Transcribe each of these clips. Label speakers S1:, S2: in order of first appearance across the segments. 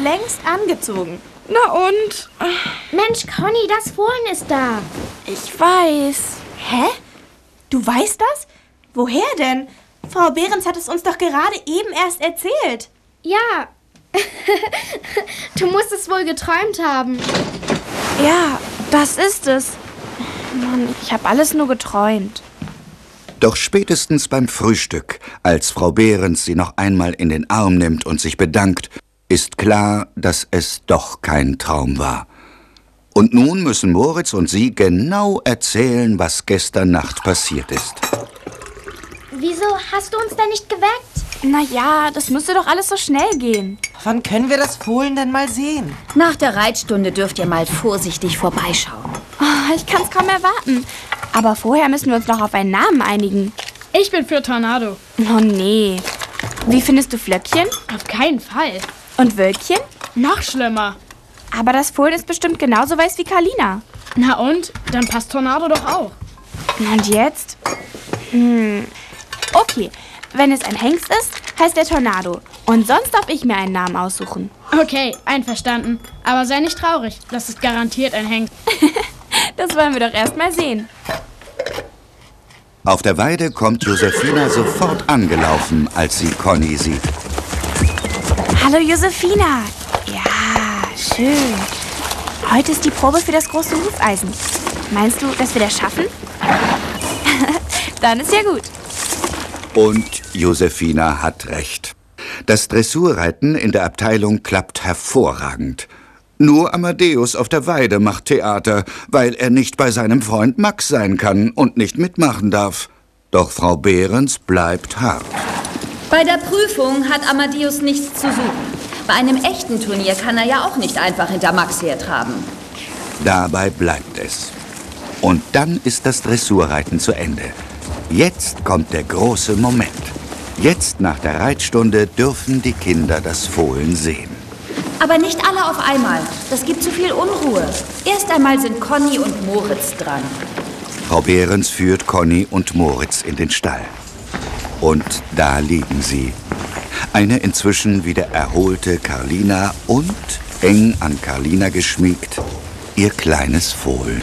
S1: längst angezogen.
S2: Na und?
S3: Mensch, Conny, das Fohlen ist da.
S2: Ich weiß.
S1: Hä? Du weißt das? Woher denn? Frau Behrens hat es uns doch gerade eben erst erzählt.
S3: Ja. Du musst es wohl geträumt haben.
S2: Ja, das ist es. Mann, ich habe alles nur geträumt.
S4: Doch spätestens beim Frühstück, als Frau Behrens sie noch einmal in den Arm nimmt und sich bedankt, ist klar, dass es doch kein Traum war. Und nun müssen Moritz und sie genau erzählen, was gestern Nacht passiert ist.
S3: Wieso hast du uns denn nicht geweckt?
S2: Naja, das müsste doch alles so schnell gehen.
S5: Wann können wir das Fohlen denn mal sehen?
S6: Nach der Reitstunde dürft ihr mal vorsichtig vorbeischauen.
S2: Oh, ich kann's kaum erwarten. Aber vorher müssen wir uns noch auf einen Namen einigen.
S7: Ich bin für Tornado.
S2: Oh nee. Wie findest du Flöckchen?
S7: Auf keinen Fall.
S2: Und Wölkchen?
S7: Noch schlimmer.
S2: Aber das Fohlen ist bestimmt genauso weiß wie Karlina.
S7: Na und? Dann passt Tornado doch auch.
S2: Und jetzt? Okay, wenn es ein Hengst ist, heißt er Tornado. Und sonst darf ich mir einen Namen aussuchen.
S7: Okay, einverstanden. Aber sei nicht traurig. Das ist garantiert ein Hengst.
S2: Das wollen wir doch erst mal sehen.
S4: Auf der Weide kommt Josefina sofort angelaufen, als sie Conny sieht.
S2: Hallo Josefina. Ja, schön. Heute ist die Probe für das große Hufeisen. Meinst du, dass wir das schaffen? Dann ist ja gut.
S4: Und Josefina hat recht. Das Dressurreiten in der Abteilung klappt hervorragend. Nur Amadeus auf der Weide macht Theater, weil er nicht bei seinem Freund Max sein kann und nicht mitmachen darf. Doch Frau Behrens bleibt hart.
S6: Bei der Prüfung hat Amadeus nichts zu suchen. Bei einem echten Turnier kann er ja auch nicht einfach hinter Max hertraben.
S4: Dabei bleibt es. Und dann ist das Dressurreiten zu Ende. Jetzt kommt der große Moment. Jetzt nach der Reitstunde dürfen die Kinder das Fohlen sehen.
S6: Aber nicht alle auf einmal. Das gibt zu viel Unruhe. Erst einmal sind Conny und Moritz dran.
S4: Frau Behrens führt Conny und Moritz in den Stall. Und da liegen sie. Eine inzwischen wieder erholte Karlina und, eng an Karlina geschmiegt, ihr kleines Fohlen.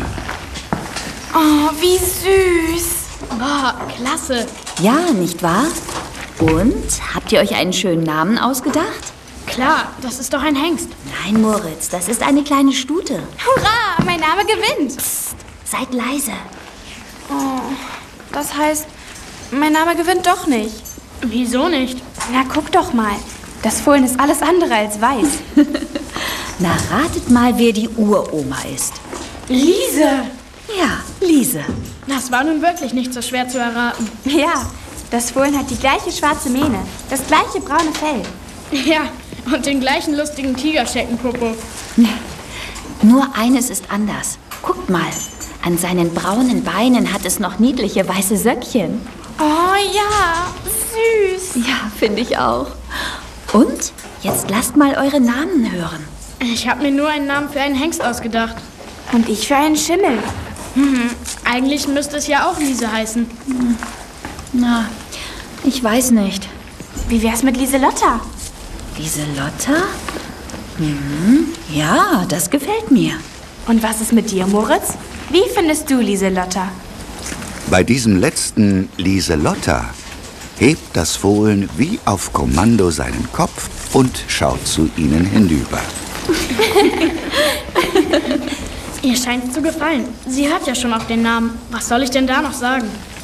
S2: Oh, wie süß.
S7: Boah, klasse.
S6: Ja, nicht wahr? Und, habt ihr euch einen schönen Namen ausgedacht?
S7: Klar, das ist doch ein Hengst.
S6: Nein, Moritz, das ist eine kleine Stute.
S2: Hurra, mein Name gewinnt.
S6: Seid leise.
S2: Oh, das heißt, mein Name gewinnt doch nicht.
S7: Wieso nicht?
S2: Na, guck doch mal. Das Fohlen ist alles andere als weiß.
S6: Na, ratet mal, wer die Uroma ist.
S2: Liese.
S6: Ja, Liese.
S7: Das war nun wirklich nicht so schwer zu erraten.
S2: Ja, das Fohlen hat die gleiche schwarze Mähne, das gleiche braune Fell.
S7: Ja, und den gleichen lustigen Tigerscheckenpopo.
S6: Nur eines ist anders. Guckt mal, an seinen braunen Beinen hat es noch niedliche weiße Söckchen.
S2: Oh ja, süß.
S6: Ja, finde ich auch. Und, jetzt lasst mal eure Namen hören.
S7: Ich habe mir nur einen Namen für einen Hengst ausgedacht.
S2: Und ich für einen Schimmel.
S7: Eigentlich müsste es ja auch Liese heißen.
S6: Na, ich weiß nicht.
S2: Wie wär's mit Lieselotta?
S6: Lieselotta? Ja, das gefällt mir.
S2: Und was ist mit dir, Moritz? Wie findest du Lieselotta?
S4: Bei diesem letzten Lieselotta hebt das Fohlen wie auf Kommando seinen Kopf und schaut zu ihnen hinüber.
S7: Ihr scheint zu gefallen. Sie hört ja schon auf den Namen. Was soll ich denn da noch sagen?